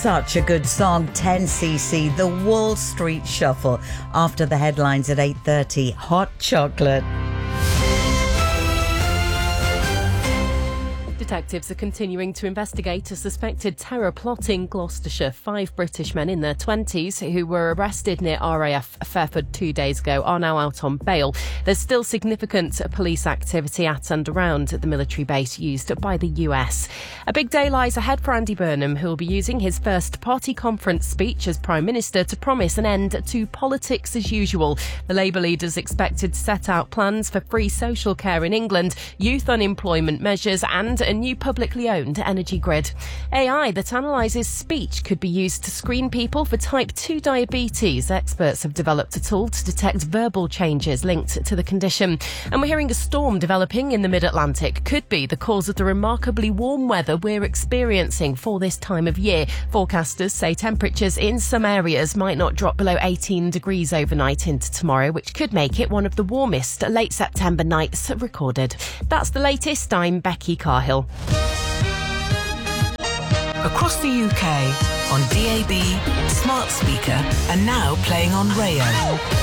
such a good song. 10cc, The Wall Street Shuffle. After the headlines at 8:30, Hot Chocolate. Detectives are continuing to investigate a suspected terror plot in Gloucestershire. 5 British men in their 20s who were arrested near RAF Fairford 2 days ago are now out on bail. There's still significant police activity at and around the military base used by the US. A big day lies ahead for Andy Burnham, who will be using his first party conference speech as Prime Minister to promise an end to politics as usual. The Labour leader is expected to set out plans for free social care in England, youth unemployment measures and a new publicly owned energy grid. AI that analyses speech could be used to screen people for type 2 diabetes. Experts have developed a tool to detect verbal changes linked to the condition. And we're hearing a storm developing in the mid-Atlantic could be the cause of the remarkably warm weather we're experiencing for this time of year. Forecasters say temperatures in some areas might not drop below 18 degrees overnight into tomorrow, which could make it one of the warmest late September nights recorded. That's the latest. I'm Becky Carhill. Across the UK, on DAB, smart speaker, and now playing on Rayo.